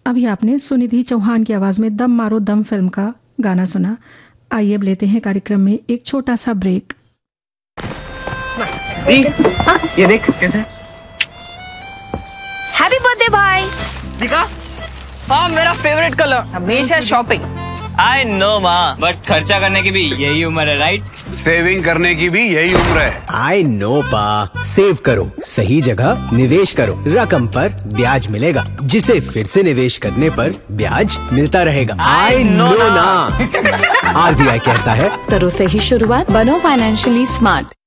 अभी आपने सुनिधि चौहान की आवाज में दम मारो दम फिल्म का गाना सुना। आइए अब लेते हैं कार्यक्रम में एक छोटा सा ब्रेक। ये देख कैसे। हैप्पी बर्थडे भाई। दिखा। हाँ मेरा फेवरेट कलर। हमेशा शॉपिंग। आई नो माँ, बट खर्चा करने की भी यही उम्र है, राइट? सेविंग करने की भी यही उम्र है। आई नो पा, सेव करो, सही जगह निवेश करो, रकम पर ब्याज मिलेगा, जिसे फिर से निवेश करने पर ब्याज मिलता रहेगा। आई नो ना। RBI कहता है करो सही शुरुआत, बनो फाइनेंशियली स्मार्ट।